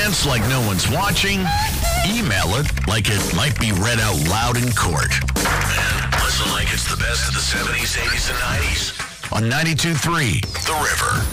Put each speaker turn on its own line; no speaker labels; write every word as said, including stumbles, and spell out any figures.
dance like no one's watching. Email it like it might be read out loud in court. And listen like it's the best of the seventies, eighties, and nineties on ninety-two point three The River.